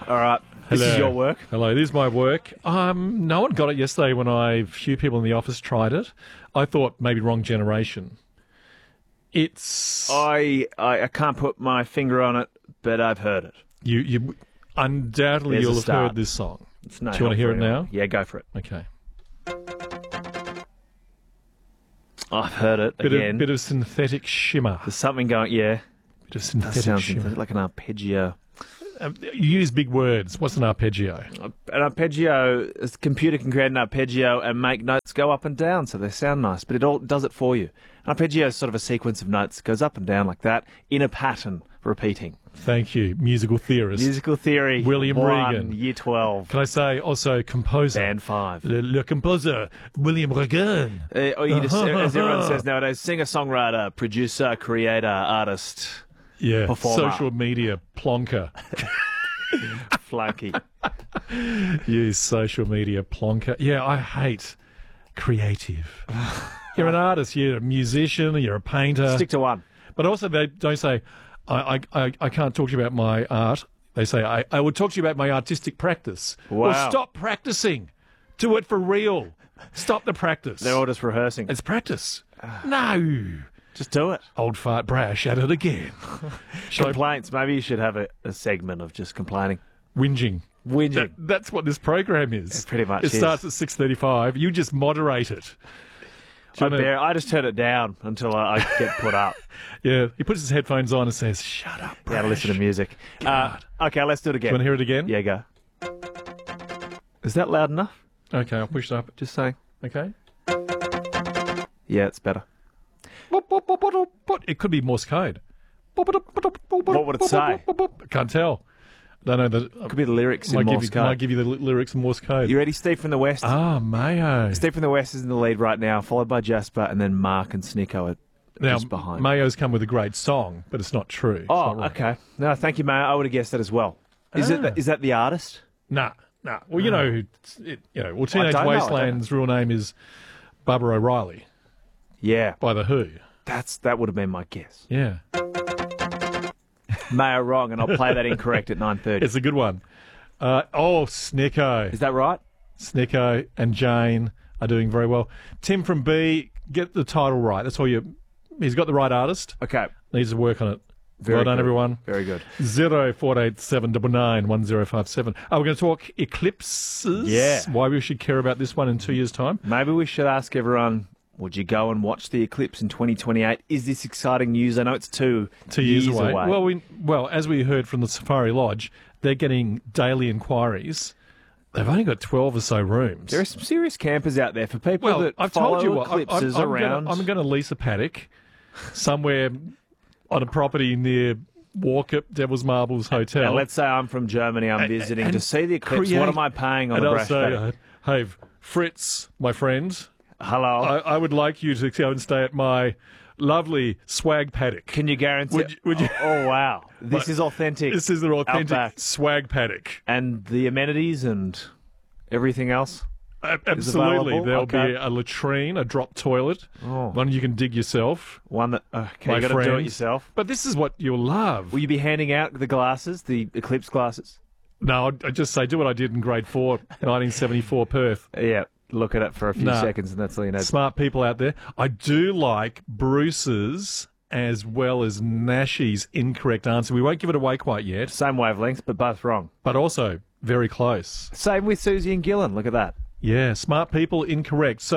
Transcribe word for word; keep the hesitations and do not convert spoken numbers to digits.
All right. This Hello. is your work. Hello, this is my work. Um, no one got it yesterday when I, a few people in the office tried it. I thought maybe wrong generation. It's... I, I I can't put my finger on it, but I've heard it. You, you undoubtedly There's a you'll have start. heard this song. It's no Do you want to hear it help for anyone. now? Yeah, go for it. Okay. I've heard it Bit again. of, bit of synthetic shimmer. There's something going. Yeah, Bit of that synthetic sounds shimmer. like an arpeggio. Um, you use big words. What's an arpeggio? An arpeggio, a computer can create an arpeggio and make notes go up and down so they sound nice, but it all does it for you. An arpeggio is sort of a sequence of notes that goes up and down like that in a pattern, repeating. Thank you, musical theorist. Musical theory. William one, Regan. Year twelve. Can I say also composer? Band five. Le, le composer, William Regan. Uh, or you just, as everyone says nowadays, singer, songwriter, producer, creator, artist, Yeah, performer. social media plonker. flunky. You social media plonker. Yeah, I hate creative. You're an artist, you're a musician, you're a painter. Stick to one. But also they don't say, I, I, I, I can't talk to you about my art. They say, I, I would talk to you about my artistic practice. Wow. Well, stop practicing. Do it for real. Stop the practice. They're all just rehearsing. It's practice. No. Just do it. Old fart brash at it again. Shall I Complaints. Maybe you should have a, a segment of just complaining. whinging? Whinging. That, that's what this program is. It pretty much It is. starts at six thirty-five. You just moderate it. Do I, you wanna- bear, I just turn it down until I, I get put up. Yeah, he puts his headphones on and says, "Shut up, Yeah, to listen to music. Uh, God. okay, let's do it Do you again. want to hear it again? Yeah, go. Is that loud enough? Okay, I'll push it up. Just saying. Okay. Yeah, it's better. It could be Morse code. What would it say? I can't tell. I don't know. The, Could be the lyrics in might, give Morse you, code. might give you the ly- lyrics in Morse code. You ready, Steve from the West? Ah, Mayo. Steve from the West is in the lead right now, followed by Jasper, and then Mark and Snicko are Now, just behind. Mayo's come with a great song, but it's not true. It's oh, not right. okay. No, thank you, Mayo. I would have guessed that as well. Is it? Ah. Is that the artist? Nah, nah. Well, you know, who- it, you know. Well, Teenage don't know, I don't Wasteland's real name is Barbara O'Reilly Yeah, by the Who. that's that would have been my guess. Yeah, Mayo wrong, and I'll play that incorrect at nine thirty. it's a good one. Uh, oh, Snicko. Is that right? Snicko and Jane are doing very well. Tim from B, get the title right. That's all you. He's got the right artist. Okay. Needs to work on it. Very well done, good. everyone. Very good. Zero four eight seven double nine one zero five seven. Oh, we're going to talk eclipses. Yeah. Why we should care about this one in two years' time. Maybe we should ask everyone, would you go and watch the eclipse in twenty twenty-eight? Is this exciting news? I know it's two, Two years, away. Well, we well as we heard from the Safari Lodge, they're getting daily inquiries. They've only got twelve or so rooms. there are some serious campers out there for people well, that I've follow told you what. I- eclipses I'm, I'm around. Gonna, I'm going to lease a paddock somewhere on a property near Walkup Devil's Marbles Hotel. Now, let's say I'm from Germany, I'm And- visiting and to see the eclipse. create- What am I paying on and the I'll brash say, paddock? uh, hey, Fritz, my friend, Hello. I, I would like you to go and stay at my lovely swag paddock. Can you guarantee? Would you- would you- Oh, oh, wow, this But is authentic. This is the authentic Outback. swag paddock. And the amenities and everything else. A- Absolutely. available? There'll Okay. be a latrine, a drop toilet, Oh. one you can dig yourself. One that okay, My you got to do it friend. yourself. But this is what you'll love. Will you be handing out the glasses, the eclipse glasses? No, I'd, I'd just say do what I did in grade four, nineteen seventy-four Perth. Yeah, look at it for a few Nah. seconds, and that's all you know. Smart people out there. I do like Bruce's as well as Nashie's incorrect answer. We won't give it away quite yet, Same wavelengths, but both wrong. but also very close. Same with Susie and Gillen. Look at that. Yeah, smart people incorrect. So